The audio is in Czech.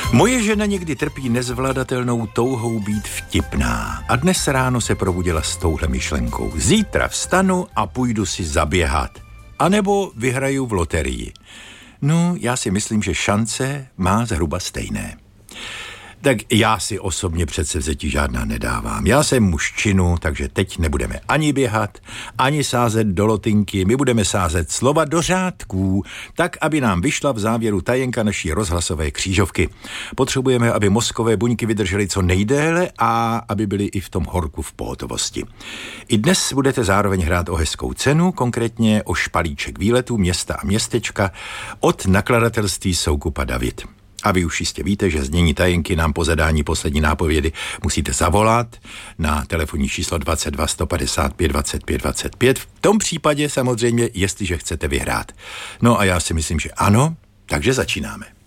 Moje žena někdy trpí nezvladatelnou touhou být vtipná a dnes ráno se probudila s touhle myšlenkou. Zítra vstanu a půjdu si zaběhat. A nebo vyhraju v loterii. No, já si myslím, že šance má zhruba stejné. Tak já si osobně předsevzetí žádná nedávám. Já jsem muž činu, takže teď nebudeme ani běhat, ani sázet do lotinky. My budeme sázet slova do řádků, tak, aby nám vyšla v závěru tajenka naší rozhlasové křížovky. Potřebujeme, aby mozkové buňky vydržely co nejdéle a aby byly i v tom horku v pohotovosti. I dnes budete zároveň hrát o hezkou cenu, konkrétně o špalíček výletu města a městečka od nakladatelství Soukupa David. A vy už jistě víte, že znění tajenky nám po zadání poslední nápovědy musíte zavolat na telefonní číslo 22 155 25 25. V tom případě samozřejmě, jestliže chcete vyhrát. No a já si myslím, že ano, takže začínáme.